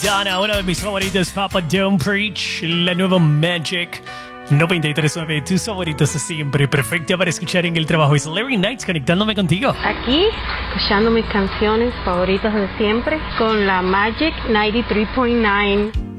Madonna, uno de mis favoritos, Papa Don't Preach, la nueva Magic 93.9, tus favoritos siempre, perfecta para escuchar en el trabajo. Es Larry Knights conectándome contigo. Aquí, escuchando mis canciones favoritas de siempre con la Magic 93.9.